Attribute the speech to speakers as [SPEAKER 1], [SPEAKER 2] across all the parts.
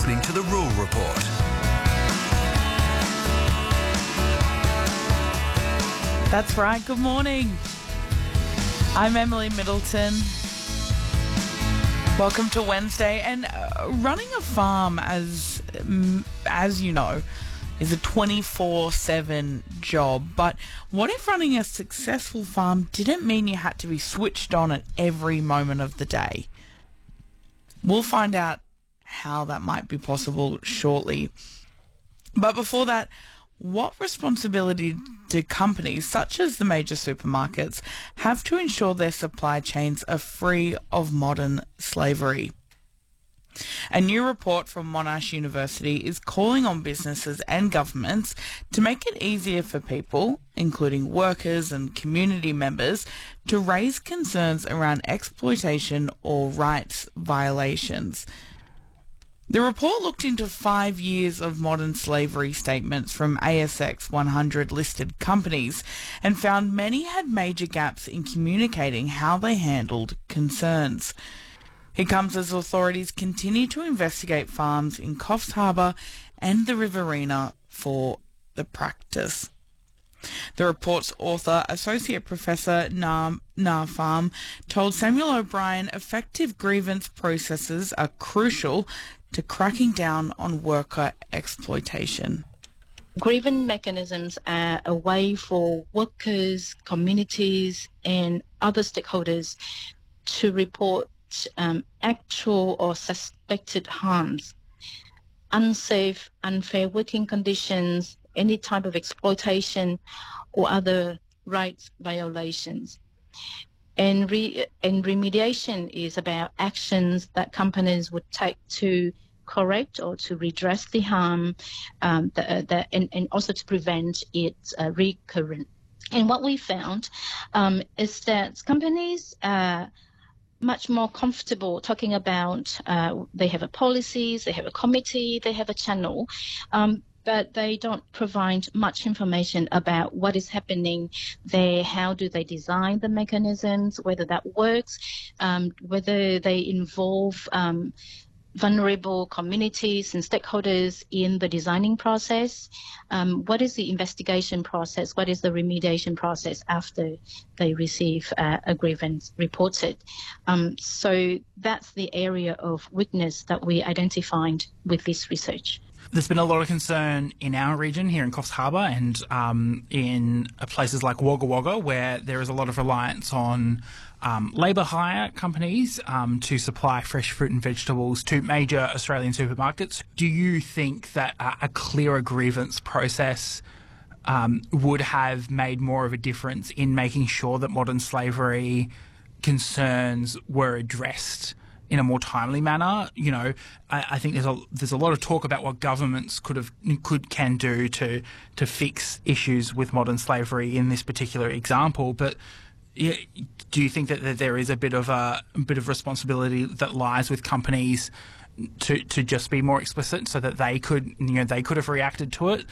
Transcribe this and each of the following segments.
[SPEAKER 1] listening to The Rural Report.
[SPEAKER 2] That's right. Good morning. I'm Emily Middleton. Welcome to Wednesday. And running a farm, as you know, is a 24/7 job. But what if running a successful farm didn't mean you had to be switched on at every moment of the day? We'll find out how that might be possible shortly. But before that, what responsibility do companies such as the major supermarkets have to ensure their supply chains are free of modern slavery? A new report from Monash University is calling on businesses and governments to make it easier for people, including workers and community members, to raise concerns around exploitation or rights violations. The report looked into 5 years of modern slavery statements from ASX 100 listed companies and found many had major gaps in communicating how they handled concerns. It comes as authorities continue to investigate farms in Coffs Harbour and the Riverina for the practice. The report's author, Associate Professor Na Pham, told Samuel O'Brien effective grievance processes are crucial to cracking down on worker exploitation.
[SPEAKER 3] Grievance mechanisms are a way for workers, communities and other stakeholders to report actual or suspected harms, unsafe, unfair working conditions, any type of exploitation or other rights violations. And remediation is about actions that companies would take to correct or to redress the harm and also to prevent its recurrence. And what we found is that companies are much more comfortable talking about they have a policies, they have a committee, they have a channel, but they don't provide much information about what is happening there, how do they design the mechanisms, whether that works, whether they involve vulnerable communities and stakeholders in the designing process, what is the investigation process, what is the remediation process after they receive a grievance reported. So that's the area of weakness that we identified with this research.
[SPEAKER 4] There's been a lot of concern in our region here in Coffs Harbour and in places like Wagga Wagga, where there is a lot of reliance on labour hire companies to supply fresh fruit and vegetables to major Australian supermarkets. Do you think that a clearer grievance process would have made more of a difference in making sure that modern slavery concerns were addressed in a more timely manner? You know, I think there's a lot of talk about what governments can do to fix issues with modern slavery in this particular example. But do you think that there is a bit of responsibility that lies with companies to just be more explicit so that they could have reacted to it,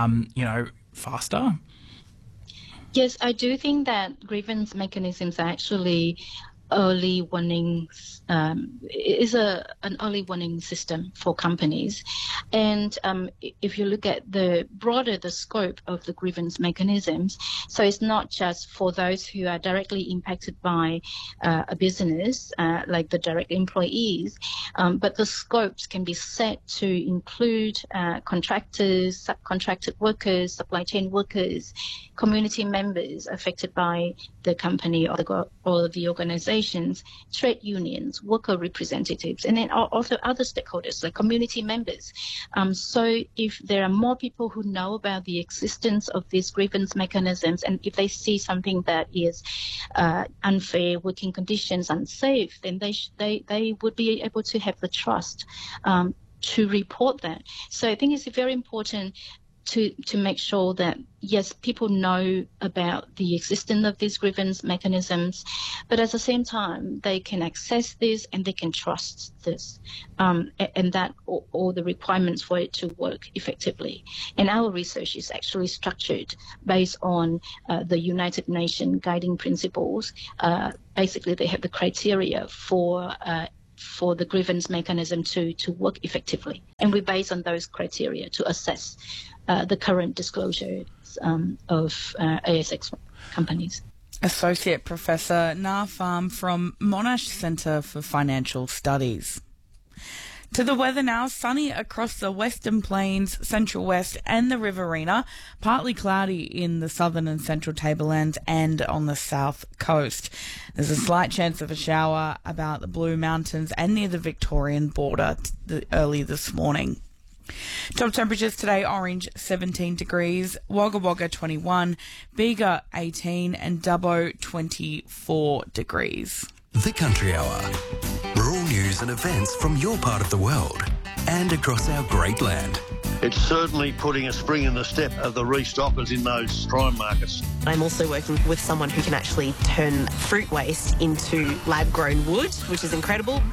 [SPEAKER 4] faster?
[SPEAKER 3] Yes, I do think that grievance mechanisms are actually early warnings, is an early warning system for companies. And if you look at the scope of the grievance mechanisms, so it's not just for those who are directly impacted by a business, like the direct employees, but the scopes can be set to include contractors, subcontracted workers, supply chain workers, community members affected by the company or the organizations, trade unions, worker representatives, and then also other stakeholders like community members. So if there are more people who know about the existence of these grievance mechanisms, and if they see something that is unfair working conditions, unsafe, then they would be able to have the trust to report that. So I think it's very important to make sure that, yes, people know about the existence of these grievance mechanisms, but at the same time, they can access this and they can trust this, and that all the requirements for it to work effectively. And our research is actually structured based on the United Nations guiding principles. Basically, they have the criteria for for the grievance mechanism to work effectively. And we base on those criteria to assess the current disclosures of ASX companies.
[SPEAKER 2] Associate Professor Na Pham from Monash Centre for Financial Studies. To the weather now, sunny across the Western Plains, Central West and the Riverina, partly cloudy in the southern and central tablelands and on the south coast. There's a slight chance of a shower about the Blue Mountains and near the Victorian border early this morning. Top temperatures today: Orange 17 degrees, Wagga Wagga 21, Bega 18 and Dubbo 24 degrees.
[SPEAKER 1] The Country Hour. Rural news and events from your part of the world and across our great land.
[SPEAKER 5] It's certainly putting a spring in the step of the restockers in those prime markets.
[SPEAKER 6] I'm also working with someone who can actually turn fruit waste into lab-grown wood, which is incredible.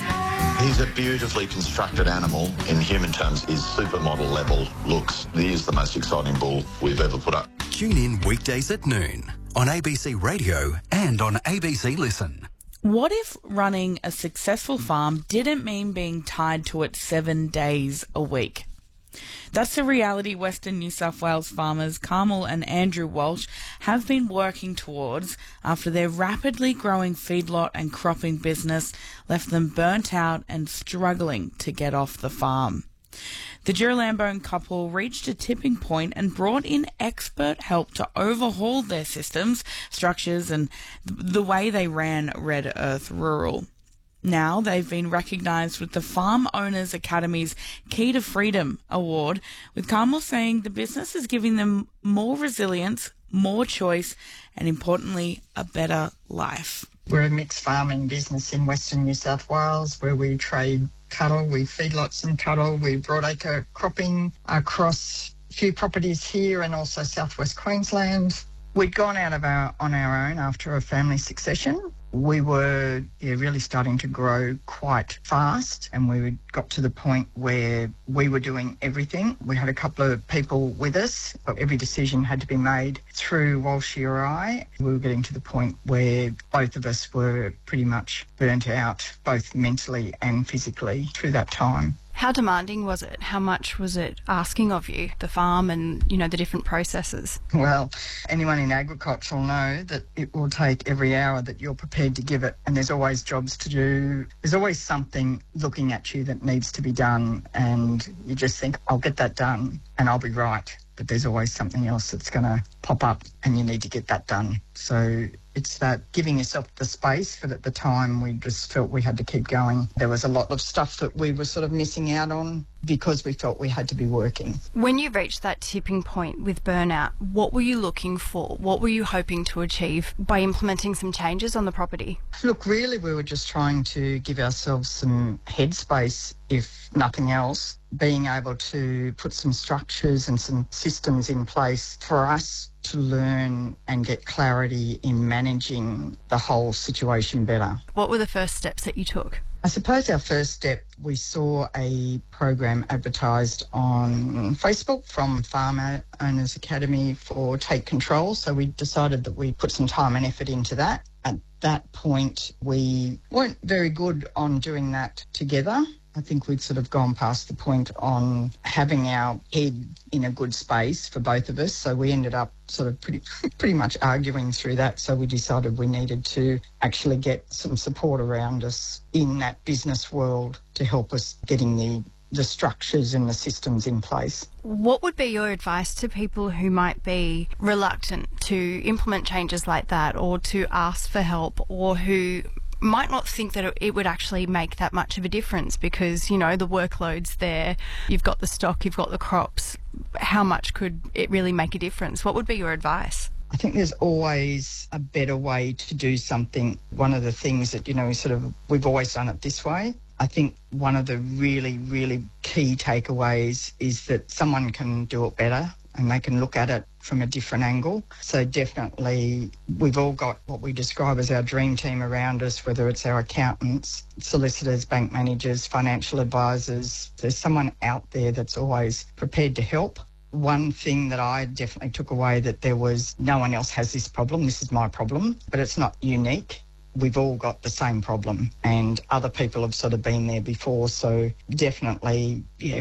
[SPEAKER 7] He's a beautifully constructed animal. In human terms, his supermodel level looks. He is the most exciting bull we've ever put up.
[SPEAKER 1] Tune in weekdays at noon on ABC Radio and on ABC Listen.
[SPEAKER 2] What if running a successful farm didn't mean being tied to it 7 days a week? That's the reality Western New South Wales farmers Carmel and Andrew Walsh have been working towards after their rapidly growing feedlot and cropping business left them burnt out and struggling to get off the farm. The Girolambone couple reached a tipping point and brought in expert help to overhaul their systems, structures and the way they ran Red Earth Rural. Now they've been recognised with the Farm Owners Academy's Key to Freedom Award, with Carmel saying the business is giving them more resilience, more choice and, importantly, a better life.
[SPEAKER 8] We're a mixed farming business in Western New South Wales where we trade cattle, we feedlot some cattle, we broadacre cropping across a few properties here and also southwest Queensland. We'd gone out on our own after a family succession. We were really starting to grow quite fast and we got to the point where we were doing everything. We had a couple of people with us, but every decision had to be made through Walshy or I. We were getting to the point where both of us were pretty much burnt out, both mentally and physically through that time.
[SPEAKER 9] How demanding was it? How much was it asking of you, the farm and, the different processes?
[SPEAKER 8] Well, anyone in agriculture will know that it will take every hour that you're prepared to give it, and there's always jobs to do. There's always something looking at you that needs to be done, and you just think, I'll get that done and I'll be right. But there's always something else that's going to pop up and you need to get that done. So it's that giving yourself the space, but at the time we just felt we had to keep going. There was a lot of stuff that we were sort of missing out on because we felt we had to be working.
[SPEAKER 9] When you reached that tipping point with burnout, what were you looking for? What were you hoping to achieve by implementing some changes on the property?
[SPEAKER 8] Look, really we were just trying to give ourselves some headspace, if nothing else, being able to put some structures and some systems in place for us to learn and get clarity in managing the whole situation better.
[SPEAKER 9] What were the first steps that you took?
[SPEAKER 8] I suppose our first step, we saw a program advertised on Facebook from Farm Owners Academy for Take Control. So we decided that we'd put some time and effort into that. At that point, we weren't very good on doing that together. I think we'd sort of gone past the point on having our head in a good space for both of us. So we ended up sort of pretty much arguing through that. So we decided we needed to actually get some support around us in that business world to help us getting the structures and the systems in place.
[SPEAKER 9] What would be your advice to people who might be reluctant to implement changes like that or to ask for help, or who might not think that it would actually make that much of a difference because, the workload's there, you've got the stock, you've got the crops. How much could it really make a difference? What would be your advice?
[SPEAKER 8] I think there's always a better way to do something. One of the things that, we've always done it this way. I think one of the really, really key takeaways is that someone can do it better and they can look at it from a different angle. So definitely we've all got what we describe as our dream team around us, whether it's our accountants, solicitors, bank managers, financial advisors. There's someone out there that's always prepared to help. One thing that I definitely took away, that there was no one else has this problem. This is my problem, but it's not unique. we've all got the same problem and other people have sort of been there before. So definitely, yeah,